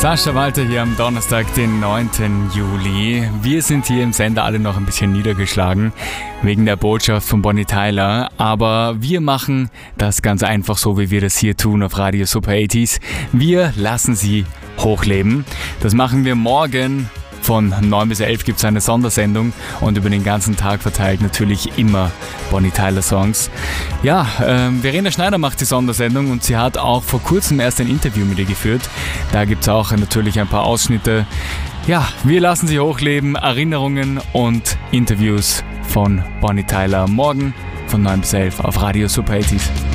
Sascha Walter hier am Donnerstag, den 9. Juli. Wir sind hier im Sender alle noch ein bisschen niedergeschlagen wegen der Botschaft von Bonnie Tyler, aber wir machen das ganz einfach so, wie wir das hier tun auf Radio Super 80s. Wir lassen sie hochleben. Das machen wir morgen. Von 9 bis 11 gibt es eine Sondersendung und über den ganzen Tag verteilt natürlich immer Bonnie Tyler Songs. Ja, Verena Schneider macht die Sondersendung und sie hat auch vor kurzem erst ein Interview mit ihr geführt. Da gibt es auch natürlich ein paar Ausschnitte. Ja, wir lassen sie hochleben, Erinnerungen und Interviews von Bonnie Tyler morgen von 9 bis 11 auf Radio Super 80s.